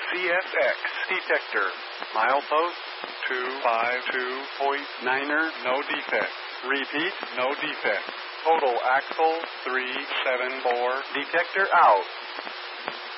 CSX detector. Milepost 252.9er, no defect. Repeat, no defect. Total axle 374. Detector out.